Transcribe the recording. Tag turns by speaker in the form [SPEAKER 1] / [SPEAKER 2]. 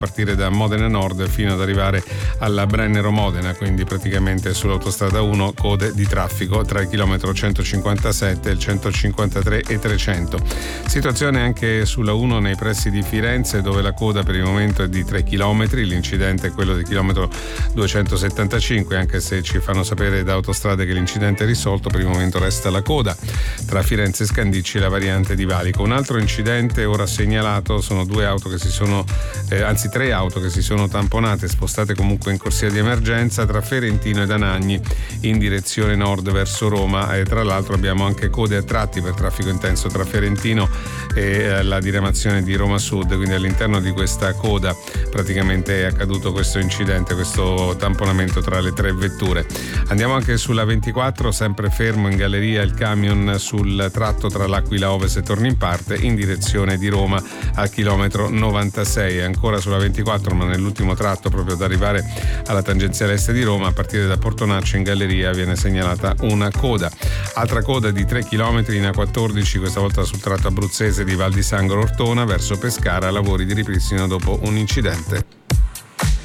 [SPEAKER 1] partire da Modena Nord fino ad arrivare alla Brennero-Modena, quindi praticamente sull'autostrada 1 code di traffico tra il chilometro 157 e il 153 e 300. Situazione anche sulla 1 nei pressi di Firenze, dove la coda per il momento è di 3 km, l'incidente è quello del chilometro 275, anche se ci fanno sapere da Autostrade che l'incidente è risolto, per il momento resta la coda tra Firenze e Scandicci e la variante di Valico. Un altro incidente ora segnalato, sono tre auto che si sono tamponate, spostate comunque in corsia di emergenza tra Ferentino ed Anagni in direzione nord verso Roma, e tra l'altro abbiamo anche code a tratti per traffico intenso tra Ferentino e la diramazione di Roma Sud, quindi all'interno di questa coda praticamente è accaduto questo incidente, questo tamponamento tra le tre vetture. Andiamo anche sulla 24, sempre fermo in galleria il camion sul tratto tra l'Aquila Ovest e Tornimparte in direzione di Roma al chilometro 96. Ancora sulla 24, ma nell'ultimo tratto proprio ad arrivare alla tangenziale est di Roma, a partire da Portonaccio in galleria viene segnalata una coda. Altra coda di 3 km in A14, questa volta sul tratto abruzzese di Val di Sangro Ortona verso Pescara, lavori di ripristino dopo un incidente.